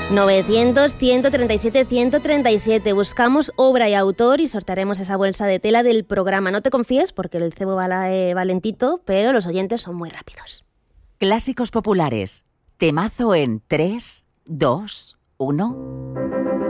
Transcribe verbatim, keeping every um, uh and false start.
novecientos, ciento treinta y siete, ciento treinta y siete. Buscamos obra y autor y sortearemos esa bolsa de tela del programa. No te confíes porque el cebo va, la, eh, va lentito, pero los oyentes son muy rápidos. Clásicos populares. Temazo en tres, dos, uno...